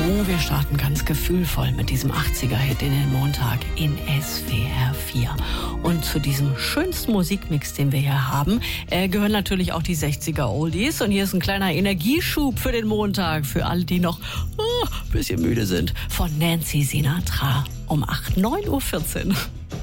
Wir starten ganz gefühlvoll mit diesem 80er-Hit in den Montag in SWR 4. Und zu diesem schönsten Musikmix, den wir hier haben, gehören natürlich auch die 60er-Oldies. Und hier ist ein kleiner Energieschub für den Montag, für alle, die noch ein bisschen müde sind, von Nancy Sinatra um 9:14 Uhr.